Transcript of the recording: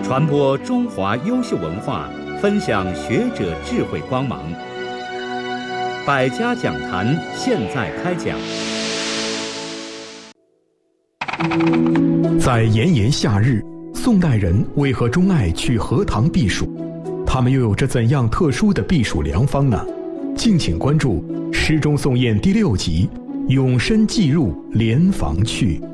传播中华优秀文化，分享学者智慧光芒。百家讲坛现在开讲。 在炎炎夏日，宋代人为何钟爱去荷塘避暑？他们又有着怎样特殊的避暑良方呢？敬请关注《诗中宋谚》第6集《永深寄入莲房去》。